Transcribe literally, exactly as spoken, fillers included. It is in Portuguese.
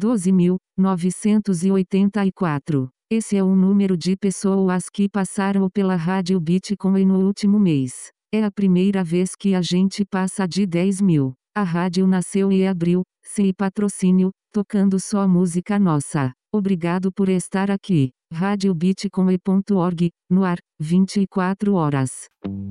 doze mil, novecentos e oitenta e quatro. Esse é o número de pessoas que passaram pela Rádio Bitcoin no último mês. É a primeira vez que a gente passa de dez mil. A rádio nasceu em abril, sem patrocínio, tocando só música nossa. Obrigado por estar aqui. rádio bitcoin ponto org, no ar, vinte e quatro horas.